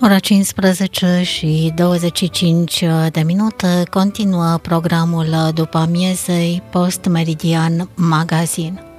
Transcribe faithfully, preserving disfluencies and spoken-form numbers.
Ora cincisprezece și douăzeci și cinci de minute, continuă programul după amiezei Post Meridian Magazin.